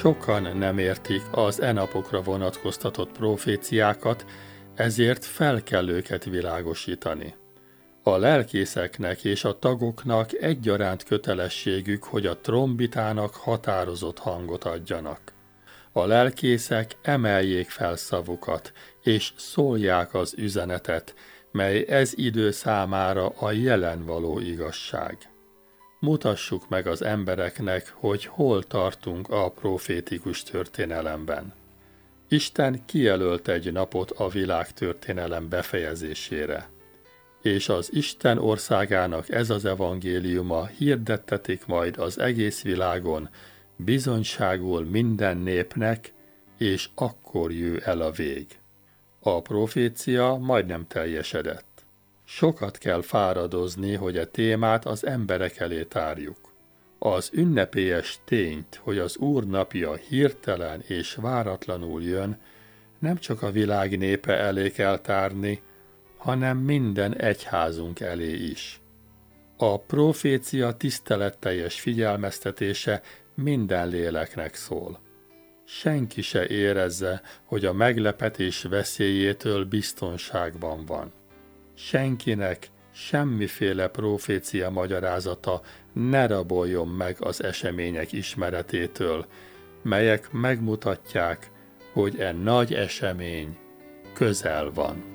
Sokan nem értik az e napokra vonatkoztatott proféciákat, ezért fel kell őket világosítani. A lelkészeknek és a tagoknak egyaránt kötelességük, hogy a trombitának határozott hangot adjanak. A lelkészek emeljék fel szavukat, és szólják az üzenetet, mely ez idő számára a jelen való igazság. Mutassuk meg az embereknek, hogy hol tartunk a profétikus történelemben. Isten kijelölt egy napot a világtörténelem befejezésére, és az Isten országának ez az evangéliuma hirdettetik majd az egész világon, bizonyságul minden népnek, és akkor jöjj el a vég. A profécia majdnem teljesedett. Sokat kell fáradozni, hogy a témát az emberek elé tárjuk. Az ünnepélyes tényt, hogy az Úr napja hirtelen és váratlanul jön, nem csak a világ népe elé kell tárni, hanem minden egyházunk elé is. A profécia tiszteletteljes figyelmeztetése minden léleknek szól. Senki se érezze, hogy a meglepetés veszélyétől biztonságban van. Senkinek semmiféle profécia magyarázata ne raboljon meg az események ismeretétől, melyek megmutatják, hogy e nagy esemény közel van.